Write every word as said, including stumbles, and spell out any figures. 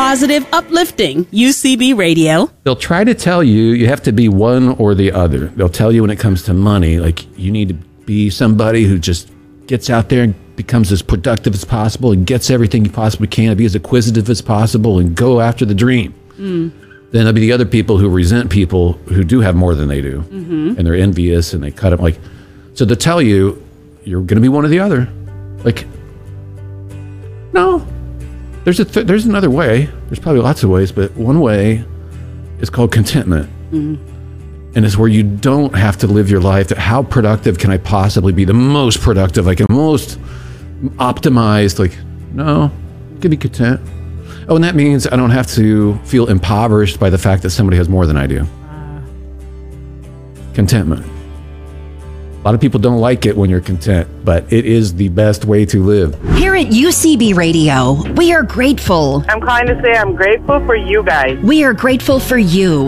positive, uplifting U C B Radio. They'll try to tell you you have to be one or the other. They'll tell you when it comes to money, like you need to be somebody who just gets out there and becomes as productive as possible and gets everything you possibly can, and be as acquisitive as possible and go after the dream. Mm. Then there'll be the other people who resent people who do have more than they do, mm-hmm. and they're envious and they cut them. Like, so they'll tell you you're going to be one or the other. Like, no, there's a th- there's another way. There's probably lots of ways, but one way is called contentment. Mm-hmm. And it's where you don't have to live your life. How productive can I possibly be? The most productive, like the most optimized. Like, no, you can be content. Oh, and that means I don't have to feel impoverished by the fact that somebody has more than I do. Uh. Contentment. A lot of people don't like it when you're content, but it is the best way to live. Here at U C B Radio, we are grateful. I'm calling to say I'm grateful for you guys. We are grateful for you.